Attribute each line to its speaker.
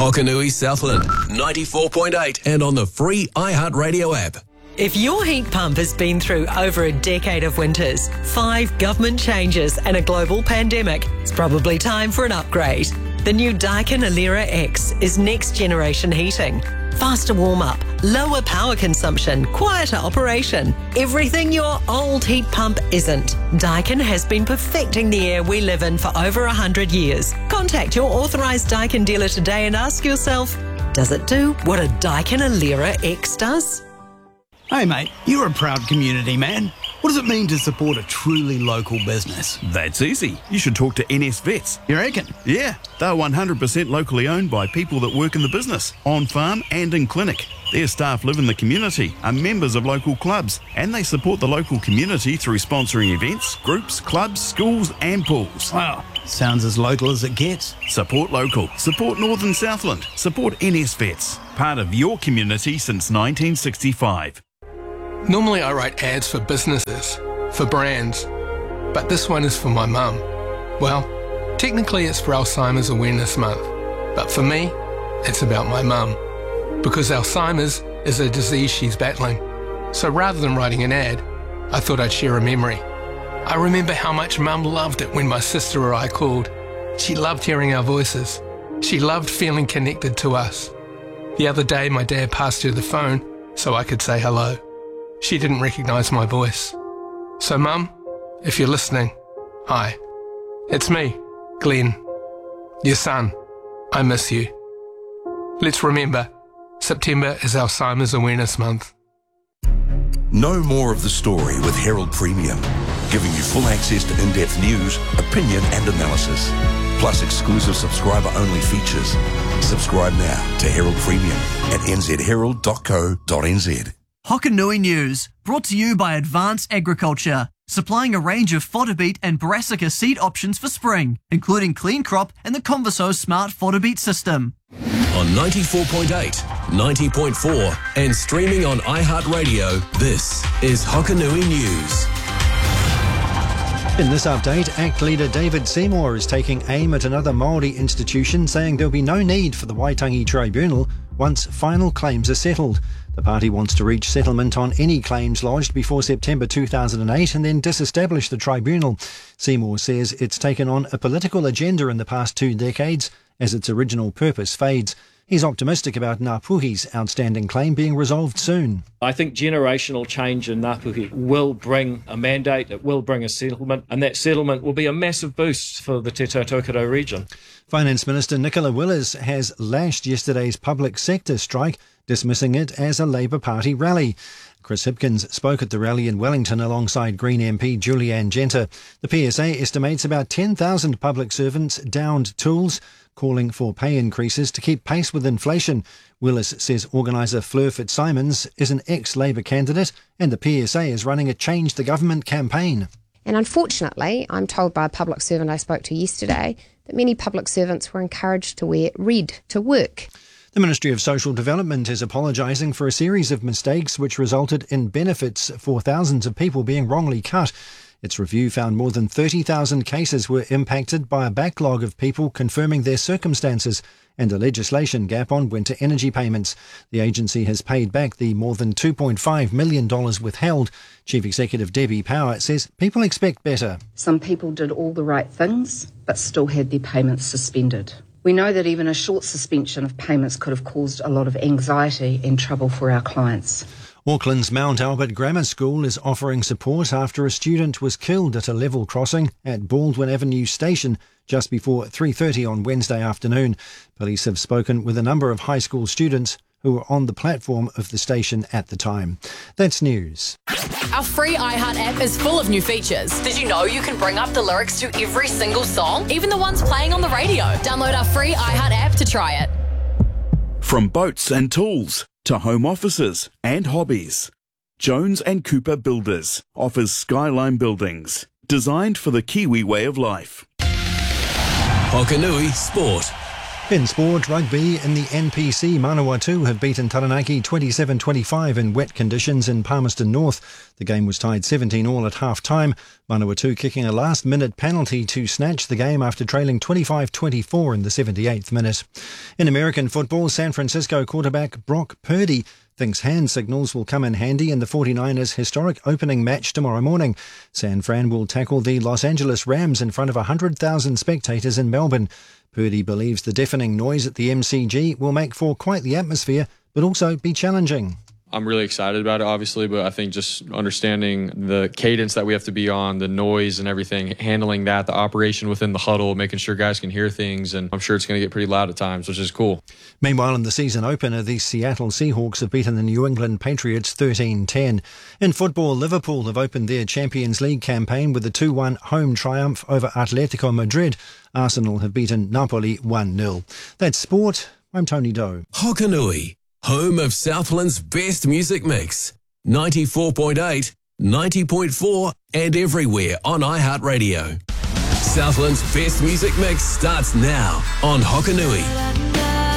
Speaker 1: Hokanui Southland, 94.8 and on the free iHeartRadio app.
Speaker 2: If your heat pump has been through over a decade of winters, 5 government changes and a global pandemic, it's probably time for an upgrade. The new Daikin Alera X is next generation heating. Faster warm-up, lower power consumption, quieter operation. Everything your old heat pump isn't. Daikin has been perfecting the air we live in for over 100 years. Contact your authorised Daikin dealer today and ask yourself, does it do what a Daikin Alera X does?
Speaker 3: Hey mate, you're a proud community man. What does it mean to support a truly local business?
Speaker 4: That's easy. You should talk to NS Vets.
Speaker 3: You reckon?
Speaker 4: Yeah, they're 100% locally owned by people that work in the business, on farm and in clinic. Their staff live in the community, are members of local clubs, and they support the local community through sponsoring events, groups, clubs, schools and pools.
Speaker 3: Wow, sounds as local as it gets.
Speaker 4: Support local. Support Northern Southland. Support NS Vets. Part of your community since 1965.
Speaker 5: Normally I write ads for businesses, for brands, but this one is for my mum. Well, technically it's for Alzheimer's Awareness Month, but for me, it's about my mum. Because Alzheimer's is a disease she's battling. So rather than writing an ad, I thought I'd share a memory. I remember how much Mum loved it when my sister or I called. She loved hearing our voices. She loved feeling connected to us. The other day my dad passed her the phone so I could say hello. She didn't recognise my voice. So Mum, if you're listening, hi. It's me, Glenn, your son. I miss you. Let's remember, September is Alzheimer's Awareness Month.
Speaker 6: Know more of the story with Herald Premium, giving you full access to in-depth news, opinion and analysis, plus exclusive subscriber-only features. Subscribe now to Herald Premium at nzherald.co.nz.
Speaker 7: Hokanui News, brought to you by Advanced Agriculture, supplying a range of fodder beet and brassica seed options for spring, including Clean Crop and the Converso Smart Fodder Beet System.
Speaker 1: On 94.8, 90.4 and streaming on iHeartRadio, this is Hokanui News.
Speaker 8: In this update, ACT leader David Seymour is taking aim at another Māori institution, saying there'll be no need for the Waitangi Tribunal once final claims are settled. The party wants to reach settlement on any claims lodged before September 2008 and then disestablish the tribunal. Seymour says it's taken on a political agenda in the past 2 decades as its original purpose fades. He's optimistic about Ngāpuhi's outstanding claim being resolved soon.
Speaker 9: I think generational change in Ngāpuhi will bring a mandate, it will bring a settlement, and that settlement will be a massive boost for the Te Tōtokoro region. Finance Minister Nicola Willis has lashed yesterday's public sector strike, dismissing it as a Labour Party rally. Chris Hipkins spoke at the rally in Wellington alongside Green MP Julianne Genter. The PSA estimates about 10,000 public servants downed tools, calling for pay increases to keep pace with inflation. Willis says organiser Fleur Fitzsimons is an ex-Labour candidate and the PSA is running a Change the Government campaign.
Speaker 10: And unfortunately, I'm told by a public servant I spoke to yesterday that many public servants were encouraged to wear red to work.
Speaker 8: The Ministry of Social Development is apologising for a series of mistakes which resulted in benefits for thousands of people being wrongly cut. Its review found more than 30,000 cases were impacted by a backlog of people confirming their circumstances and a legislation gap on winter energy payments. The agency has paid back the more than $2.5 million withheld. Chief Executive Debbie Power says people expect better.
Speaker 11: Some people did all the right things but still had their payments suspended. We know that even a short suspension of payments could have caused a lot of anxiety and trouble for our clients.
Speaker 8: Auckland's Mount Albert Grammar School is offering support after a student was killed at a level crossing at Baldwin Avenue Station just before 3:30 on Wednesday afternoon. Police have spoken with a number of high school students who were on the platform of the station at the time. That's news.
Speaker 12: Our free iHeart app is full of new features. Did you know you can bring up the lyrics to every single song, even the ones playing on the radio? Download our free iHeart app to try it.
Speaker 4: From boats and tools to home offices and hobbies, Jones and Cooper Builders offers skyline buildings designed for the Kiwi way of life.
Speaker 1: Hokanui Sport.
Speaker 8: In sport, rugby in the NPC, Manawatu have beaten Taranaki 27-25 in wet conditions in Palmerston North. The game was tied 17-all at half-time, Manawatu kicking a last-minute penalty to snatch the game after trailing 25-24 in the 78th minute. In American football, San Francisco quarterback Brock Purdy thinks hand signals will come in handy in the 49ers' historic opening match tomorrow morning. San Fran will tackle the Los Angeles Rams in front of 100,000 spectators in Melbourne. Purdy believes the deafening noise at the MCG will make for quite the atmosphere, but also be challenging.
Speaker 13: I'm really excited about it, obviously, but I think just understanding the cadence that we have to be on, the noise and everything, handling that, the operation within the huddle, making sure guys can hear things, and I'm sure it's going to get pretty loud at times, which is cool.
Speaker 8: Meanwhile, in the season opener, the Seattle Seahawks have beaten the New England Patriots 13-10. In football, Liverpool have opened their Champions League campaign with a 2-1 home triumph over Atletico Madrid. Arsenal have beaten Napoli 1-0. That's sport. I'm Tony Doe.
Speaker 1: Hokanui, home of Southland's best music mix. 94.8, 90.4 and everywhere on iHeartRadio. Southland's best music mix starts now on Hokanui.